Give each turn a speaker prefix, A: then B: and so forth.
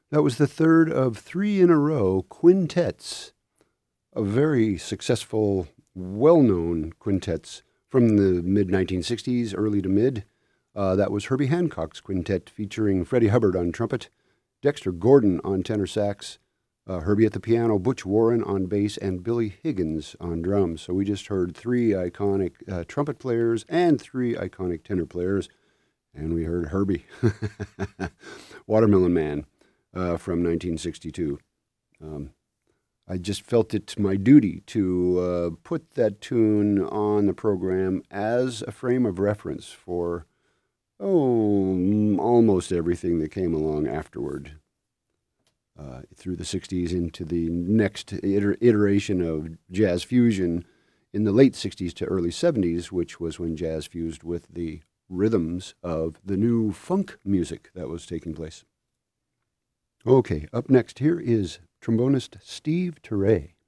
A: That was the third of three in a row quintets, a very successful, well-known quintets from the mid-1960s, early to mid. That was Herbie Hancock's quintet featuring Freddie Hubbard on trumpet, Dexter Gordon on tenor sax, Herbie at the piano, Butch Warren on bass, and Billy Higgins on drums. So we just heard three iconic trumpet players and three iconic tenor players, and we heard Herbie, Watermelon Man, from 1962. I just felt it my duty to put that tune on the program as a frame of reference for, almost everything that came along afterward. Through the 60s into the next iteration of jazz fusion in the late 60s to early 70s, which was when jazz fused with the rhythms of the new funk music that was taking place. Okay, up next here is trombonist Steve Turre.